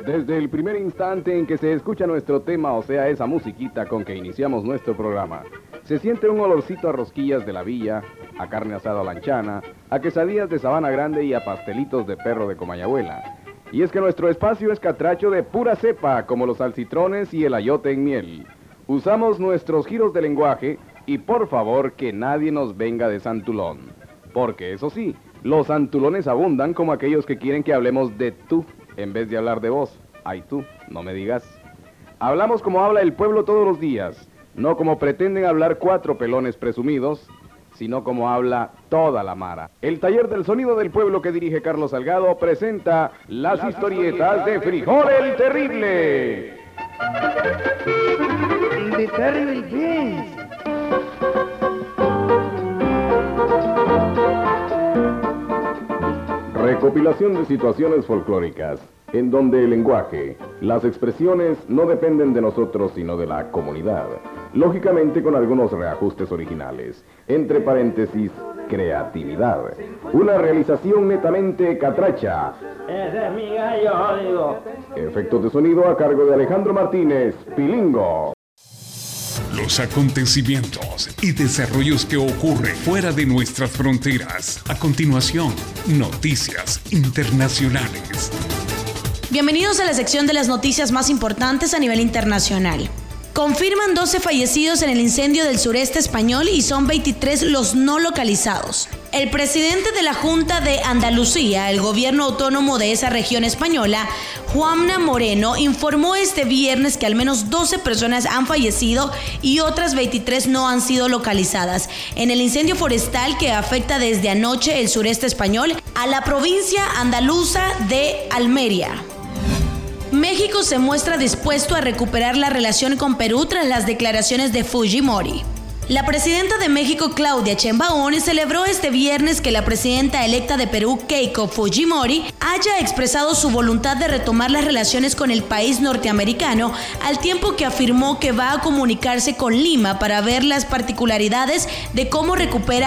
Desde el primer instante en que se escucha nuestro tema, o sea, esa musiquita con que iniciamos nuestro programa, se siente un olorcito a rosquillas de la villa, a carne asada lanchana, a quesadillas de Sabana Grande y a pastelitos de perro de Comayagüela. Y es que nuestro espacio es catracho de pura cepa, como los salcitrones y el ayote en miel. Usamos nuestros giros de lenguaje y por favor que nadie nos venga de santulón. Porque eso sí, los santulones abundan como aquellos que quieren que hablemos de tú en vez de hablar de vos. Ay tú, no me digas. Hablamos como habla el pueblo todos los días, no como pretenden hablar cuatro pelones presumidos, sino como habla toda la mara. El taller del sonido del pueblo que dirige Carlos Salgado presenta las historietas de Frijol el Terrible. The Terrible Beans. Recopilación de situaciones folclóricas, en donde el lenguaje, las expresiones no dependen de nosotros sino de la comunidad, lógicamente con algunos reajustes originales, entre paréntesis, creatividad. Una realización netamente catracha. Ese es mi gallo, digo. Efectos de sonido a cargo de Alejandro Martínez, Pilingo. Los acontecimientos y desarrollos que ocurren fuera de nuestras fronteras. A continuación, noticias internacionales. Bienvenidos a la sección de las noticias más importantes a nivel internacional. Confirman 12 fallecidos en el incendio del sureste español y son 23 los no localizados. El presidente de la Junta de Andalucía, el gobierno autónomo de esa región española, Juanma Moreno, informó este viernes que al menos 12 personas han fallecido y otras 23 no han sido localizadas en el incendio forestal que afecta desde anoche el sureste español a la provincia andaluza de Almería. México se muestra dispuesto a recuperar la relación con Perú tras las declaraciones de Fujimori. La presidenta de México, Claudia Sheinbaum, celebró este viernes que la presidenta electa de Perú, Keiko Fujimori, haya expresado su voluntad de retomar las relaciones con el país norteamericano, al tiempo que afirmó que va a comunicarse con Lima para ver las particularidades de cómo recupera